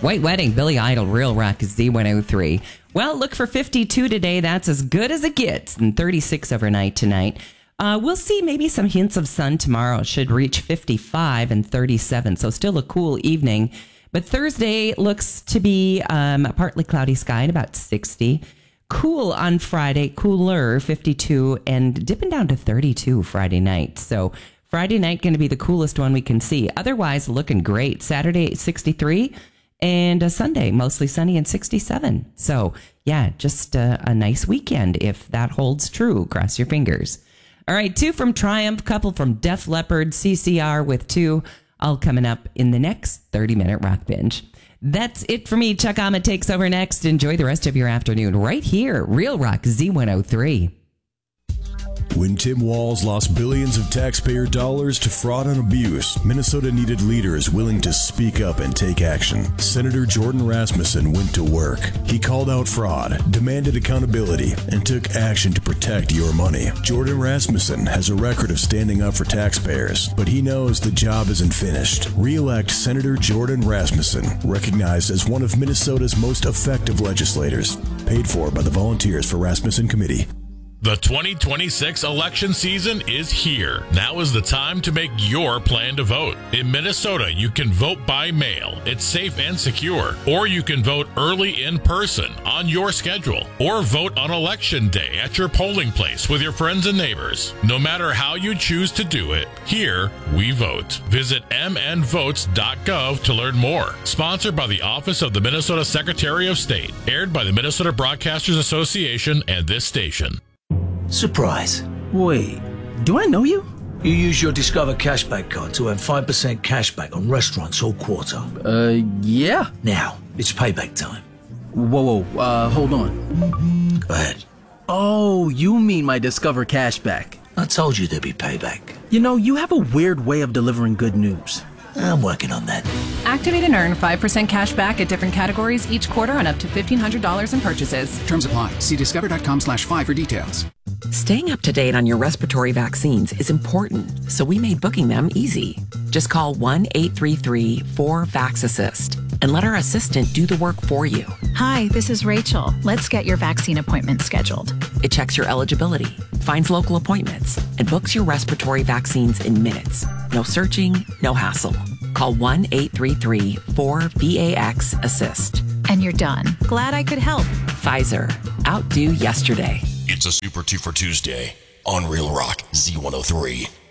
White Wedding, Billy Idol, Real Rock Z103. Well, look for 52 today. That's as good as it gets. And 36 overnight tonight. We'll see maybe some hints of sun tomorrow. It should reach 55 and 37. So still a cool evening. But Thursday looks to be a partly cloudy sky and about 60. Cool on Friday, cooler, 52, and dipping down to 32 Friday night. So Friday night going to be the coolest one we can see. Otherwise, looking great. Saturday, 63, and Sunday, mostly sunny and 67. So, yeah, just a nice weekend if that holds true. Cross your fingers. All right, 2 from Triumph, couple from Def Leppard, CCR with 2. All coming up in the next 30-minute rock binge. That's it for me. Chuck Ahmed takes over next. Enjoy the rest of your afternoon right here. Real Rock Z103. When Tim Walz lost billions of taxpayer dollars to fraud and abuse, Minnesota needed leaders willing to speak up and take action. Senator Jordan Rasmussen went to work. He called out fraud, demanded accountability, and took action to protect your money. Jordan Rasmussen has a record of standing up for taxpayers, but he knows the job isn't finished. Re-elect Senator Jordan Rasmussen, recognized as one of Minnesota's most effective legislators. Paid for by the Volunteers for Rasmussen Committee. The 2026 election season is here. Now is the time to make your plan to vote. In Minnesota, you can vote by mail. It's safe and secure. Or you can vote early in person on your schedule. Or vote on election day at your polling place with your friends and neighbors. No matter how you choose to do it, here we vote. Visit mnvotes.gov to learn more. Sponsored by the Office of the Minnesota Secretary of State. Aired by the Minnesota Broadcasters Association and this station. Surprise. Wait, do I know you? You use your Discover Cashback card to earn 5% cashback on restaurants all quarter. Yeah. Now, it's payback time. Whoa, hold on. Go ahead. Oh, you mean my Discover Cashback. I told you there'd be payback. You know, you have a weird way of delivering good news. I'm working on that. Activate and earn 5% cash back at different categories each quarter on up to $1,500 in purchases. Terms apply. See discover.com/5 for details. Staying up to date on your respiratory vaccines is important, so we made booking them easy. Just call 1-833-4-VAX-ASSIST and let our assistant do the work for you. Hi, this is Rachel. Let's get your vaccine appointment scheduled. It checks your eligibility, finds local appointments, and books your respiratory vaccines in minutes. No searching, no hassle. Call 1-833-4-VAX-ASSIST. And you're done. Glad I could help. Pfizer. Outdo yesterday. It's a Super 2 for Tuesday on Real Rock Z103.